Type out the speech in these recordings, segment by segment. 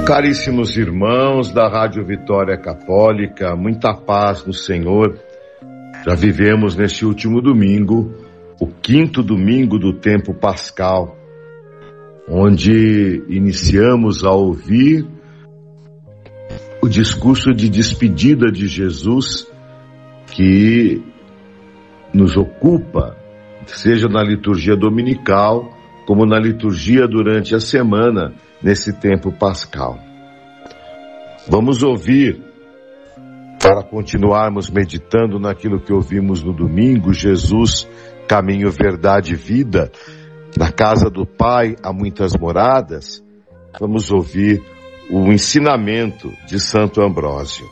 Caríssimos irmãos da Rádio Vitória Católica, muita paz no Senhor. Já vivemos neste último domingo, o 5º domingo do tempo pascal, onde iniciamos a ouvir o discurso de despedida de Jesus, que nos ocupa, seja na liturgia dominical, como na liturgia durante a semana, nesse tempo pascal. Vamos ouvir, para continuarmos meditando naquilo que ouvimos no domingo, Jesus, caminho, verdade e vida. Na casa do Pai há muitas moradas. Vamos ouvir o ensinamento de Santo Ambrósio.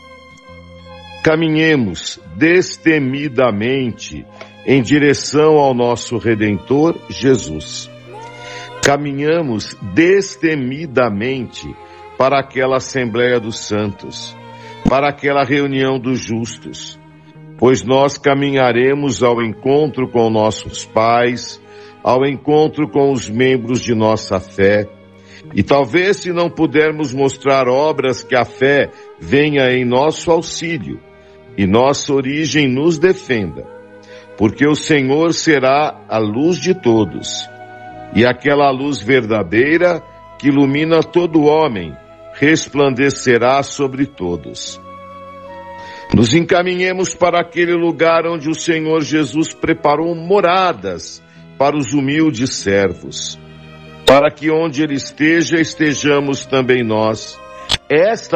Caminhemos destemidamente em direção ao nosso Redentor Jesus. Caminhamos destemidamente para aquela Assembleia dos Santos, para aquela reunião dos justos, pois nós caminharemos ao encontro com nossos pais, ao encontro com os membros de nossa fé, e talvez, se não pudermos mostrar obras, que a fé venha em nosso auxílio e nossa origem nos defenda, porque o Senhor será a luz de todos, e aquela luz verdadeira que ilumina todo homem resplandecerá sobre todos. Nos encaminhemos para aquele lugar onde o Senhor Jesus preparou moradas para os humildes servos, para que onde Ele esteja, estejamos também nós. Esta